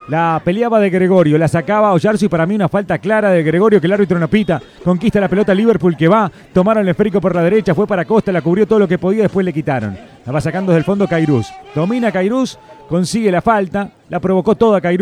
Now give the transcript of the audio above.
La peleaba de Gregorio, la sacaba Oyarzo y para mí una falta clara de Gregorio que el árbitro no pita. Conquista la pelota Liverpool que va, tomaron el esférico por la derecha, fue para Costa, la cubrió todo lo que podía, después le quitaron. La va sacando desde el fondo Cairuz. Domina Cairuz, consigue la falta, la provocó toda Cairuz.